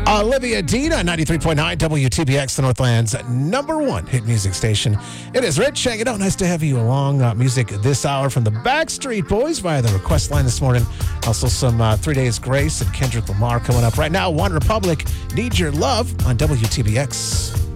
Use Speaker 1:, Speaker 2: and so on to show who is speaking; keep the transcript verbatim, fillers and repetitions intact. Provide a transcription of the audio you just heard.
Speaker 1: Olivia Dean, ninety-three point nine W T B X, the Northland's number one hit music station. It is Rich hanging out. Nice to have you along. Uh, music this hour from the Backstreet Boys via the request line this morning. Also some uh, Three Days Grace and Kendrick Lamar coming up right now. One Republic, Need Your Love on W T B X.